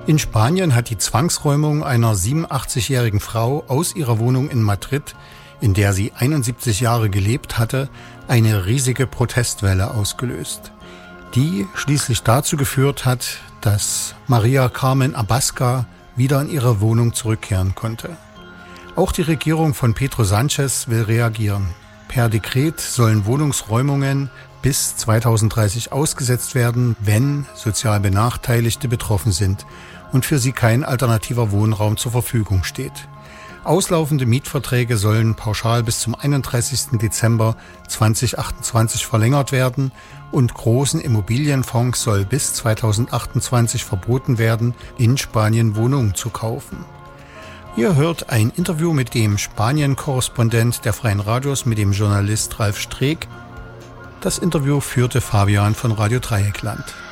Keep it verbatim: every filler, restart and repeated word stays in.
In Spanien hat die Zwangsräumung einer siebenundachtzigjährigen Frau aus ihrer Wohnung in Madrid, in der sie einundsiebzig Jahre gelebt hatte, eine riesige Protestwelle ausgelöst, die schließlich dazu geführt hat, dass Maria Carmen Abascal wieder in ihre Wohnung zurückkehren konnte. Auch die Regierung von Pedro Sánchez will reagieren. Per Dekret sollen Wohnungsräumungen bis zweitausenddreißig ausgesetzt werden, wenn sozial Benachteiligte betroffen sind und für sie kein alternativer Wohnraum zur Verfügung steht. Auslaufende Mietverträge sollen pauschal bis zum einunddreißigsten Dezember zweitausendachtundzwanzig verlängert werden und großen Immobilienfonds soll bis zweitausendachtundzwanzig verboten werden, in Spanien Wohnungen zu kaufen. Ihr hört ein Interview mit dem Spanien-Korrespondent der Freien Radios, mit dem Journalist Ralf Streeck. Das Interview führte Fabian von Radio Dreieckland.